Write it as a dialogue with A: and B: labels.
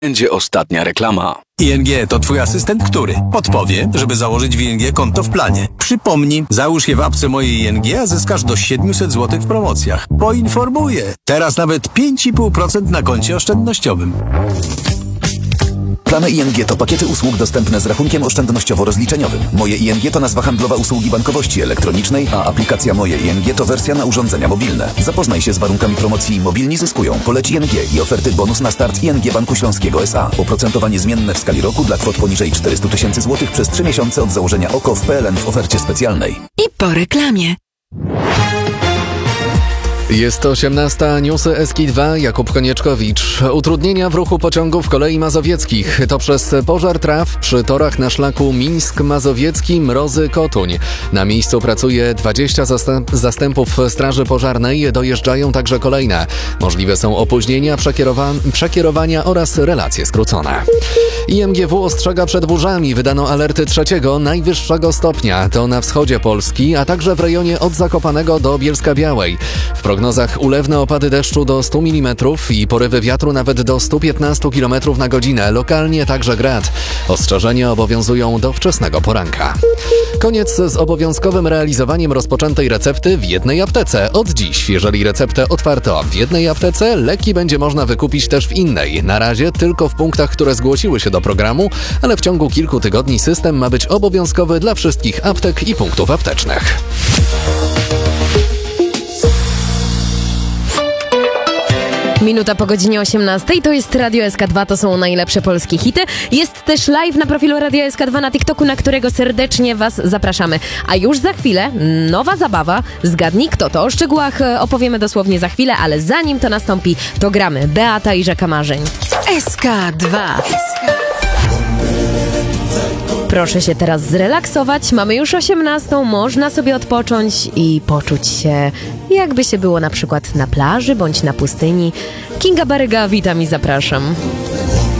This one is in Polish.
A: Będzie ostatnia reklama.
B: ING to twój asystent, który podpowie, żeby założyć w ING konto w planie. Przypomni, załóż je w apce mojej ING, a zyskasz do 700 zł w promocjach. Poinformuję. Teraz nawet 5,5% na koncie oszczędnościowym.
C: Plany ING to pakiety usług dostępne z rachunkiem oszczędnościowo-rozliczeniowym. Moje ING to nazwa handlowa usługi bankowości elektronicznej, a aplikacja Moje ING to wersja na urządzenia mobilne. Zapoznaj się z warunkami promocji Mobilni zyskują. Poleć ING i oferty bonus na start ING Banku Śląskiego S.A. Oprocentowanie zmienne w skali roku dla kwot poniżej 400 000 zł przez 3 miesiące od założenia OKO w PLN w ofercie specjalnej.
D: I po reklamie.
E: Jest 18. Newsy SK2. Jakub Konieczkowicz. Utrudnienia w ruchu pociągów kolei mazowieckich. To przez pożar traw przy torach na szlaku Mińsk-Mazowiecki, Mrozy-Kotuń. Na miejscu pracuje 20 zastępów straży pożarnej. Dojeżdżają także kolejne. Możliwe są opóźnienia, przekierowania oraz relacje skrócone. IMGW ostrzega przed burzami. Wydano alerty 3. najwyższego stopnia. To na wschodzie Polski, a także w rejonie od Zakopanego do Bielska-Białej. W prognozach ulewne opady deszczu do 100 mm i porywy wiatru nawet do 115 km na godzinę. Lokalnie także grad. Ostrzeżenia obowiązują do wczesnego poranka. Koniec z obowiązkowym realizowaniem rozpoczętej recepty w jednej aptece. Od dziś, jeżeli receptę otwarto w jednej aptece, leki będzie można wykupić też w innej. Na razie tylko w punktach, które zgłosiły się do programu, ale w ciągu kilku tygodni system ma być obowiązkowy dla wszystkich aptek i punktów aptecznych.
D: Minuta po godzinie 18. To jest Radio SK2, to są najlepsze polskie hity. Jest też live na profilu Radio SK2 na TikToku, na którego serdecznie Was zapraszamy. A już za chwilę nowa zabawa. Zgadnij kto to. O szczegółach opowiemy dosłownie za chwilę, ale zanim to nastąpi, to gramy Beata i Rzeka Marzeń.
F: SK2.
D: Proszę się teraz zrelaksować. Mamy już 18. Można sobie odpocząć i poczuć się, jakby się było na przykład na plaży bądź na pustyni. Kinga Baryga, witam i zapraszam.